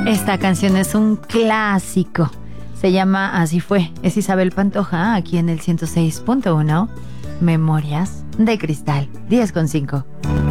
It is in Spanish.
Esta canción es un clásico. Se llama Así fue. Es Isabel Pantoja aquí en el 106.1. Memorias de Cristal. 10:05.